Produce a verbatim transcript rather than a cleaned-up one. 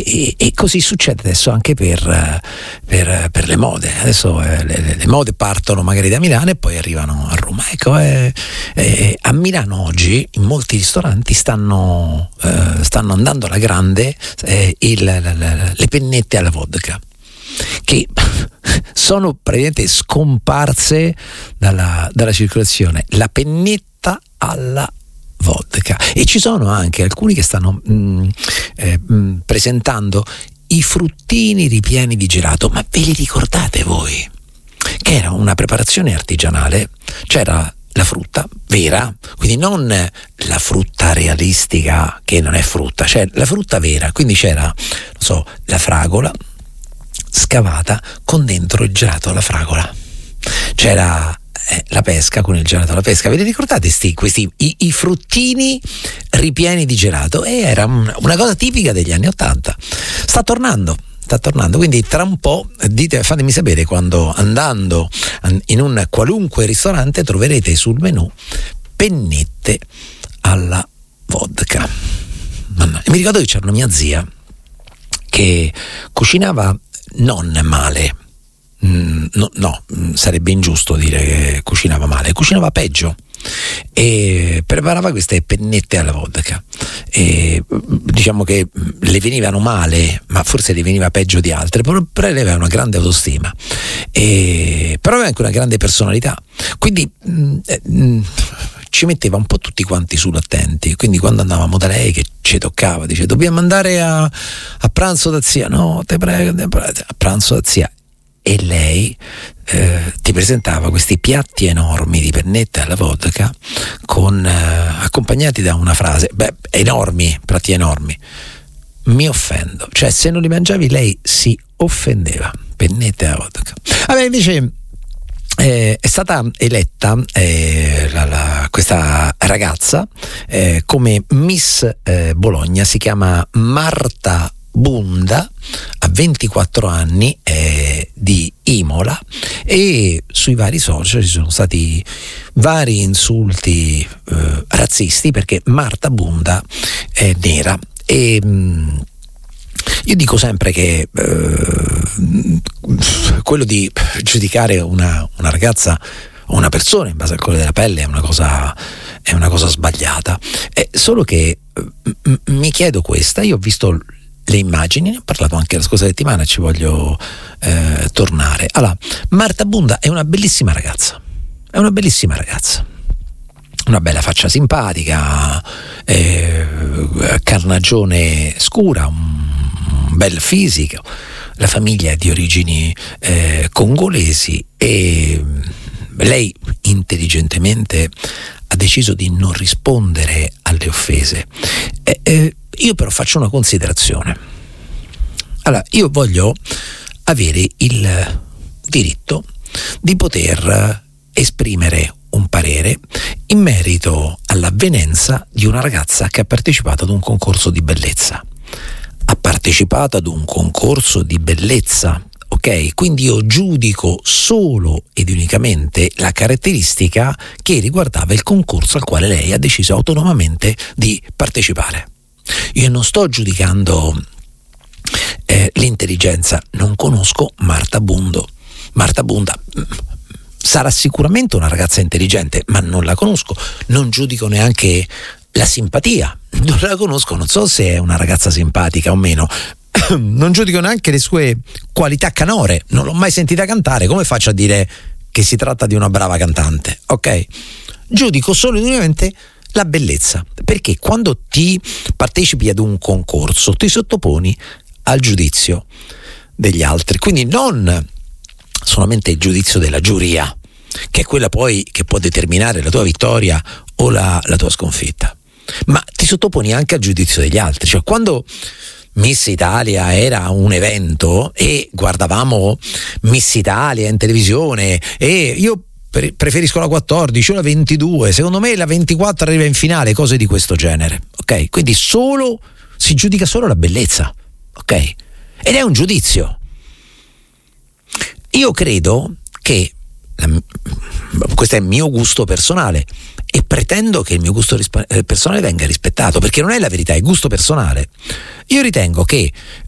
e, e così succede adesso anche per, per, per le mode. Adesso eh, le, le mode partono magari da Milano e poi arrivano a Roma. Ecco, eh, eh, a Milano oggi in molti ristoranti stanno, eh, stanno andando alla grande eh, il, la, la, le pennette alla vodka, che sono praticamente scomparse dalla, dalla circolazione. La pennetta alla vodka. E ci sono anche alcuni che stanno mh, eh, mh, presentando i fruttini ripieni di gelato. Ma ve li ricordate voi? Che era una preparazione artigianale, c'era la frutta vera, quindi non la frutta realistica che non è frutta, cioè la frutta vera, quindi c'era, non so, la fragola scavata con dentro il gelato alla fragola, c'era eh, la pesca con il gelato alla pesca. Ve li ricordate sti, questi i, i fruttini ripieni di gelato? E era un, una cosa tipica degli anni ottanta. Sta tornando sta tornando, quindi tra un po' dite, fatemi sapere quando, andando in un qualunque ristorante, troverete sul menù pennette alla vodka. Mamma. E mi ricordo che c'era una mia zia che cucinava non male, mm, no, no, sarebbe ingiusto dire che cucinava male, cucinava peggio, e preparava queste pennette alla vodka, e diciamo che le venivano male, ma forse le veniva peggio di altre, però lei aveva una grande autostima, e però aveva anche una grande personalità, quindi mh, mh, ci metteva un po' tutti quanti sull'attenti. Quindi quando andavamo da lei, che ci toccava, dice: dobbiamo andare a, a pranzo da zia. No, te prego, te prego, a pranzo da zia. E lei eh, ti presentava questi piatti enormi di pennette alla vodka con eh, accompagnati da una frase, beh, enormi, piatti enormi. Mi offendo, cioè se non li mangiavi lei si offendeva. Pennette alla vodka. Vabbè, invece Eh, è stata eletta eh, la, la, questa ragazza eh, come Miss eh, Bologna. Si chiama Marta Bunda, ha ventiquattro anni, eh, di Imola, e sui vari social ci sono stati vari insulti eh, razzisti, perché Marta Bunda è nera. E mh, io dico sempre che eh, quello di giudicare una, una ragazza o una persona in base al colore della pelle è una cosa, è una cosa sbagliata. È solo che m- mi chiedo questa, io ho visto le immagini, ne ho parlato anche la scorsa settimana, ci voglio eh, tornare. Allora, Marta Bunda è una bellissima ragazza, è una bellissima ragazza, una bella faccia simpatica, eh, carnagione scura, un un bel fisico, la famiglia è di origini eh, congolesi, e lei intelligentemente ha deciso di non rispondere alle offese. Eh, eh, io però faccio una considerazione. Allora, io voglio avere il diritto di poter esprimere un parere in merito all'avvenenza di una ragazza che ha partecipato ad un concorso di bellezza. Ha partecipato ad un concorso di bellezza, ok? Quindi io giudico solo ed unicamente la caratteristica che riguardava il concorso al quale lei ha deciso autonomamente di partecipare. Io non sto giudicando eh, l'intelligenza, non conosco Marta Bundo. Marta Bunda sarà sicuramente una ragazza intelligente, ma non la conosco, non giudico neanche la simpatia, non la conosco, non so se è una ragazza simpatica o meno, non giudico neanche le sue qualità canore, non l'ho mai sentita cantare, come faccio a dire che si tratta di una brava cantante? Ok, giudico solo e unicamente la bellezza, perché quando ti partecipi ad un concorso ti sottoponi al giudizio degli altri, quindi non solamente il giudizio della giuria, che è quella poi che può determinare la tua vittoria o la, la tua sconfitta, ma ti sottoponi anche al giudizio degli altri. Cioè, quando Miss Italia era un evento e guardavamo Miss Italia in televisione, e io pre- preferisco la quattordici o la ventidue, secondo me la ventiquattro arriva in finale, cose di questo genere, ok? Quindi solo si giudica solo la bellezza, ok? Ed è un giudizio. Io credo che la, questo è il mio gusto personale, e pretendo che il mio gusto risp- personale venga rispettato, perché non è la verità, è gusto personale. Io ritengo che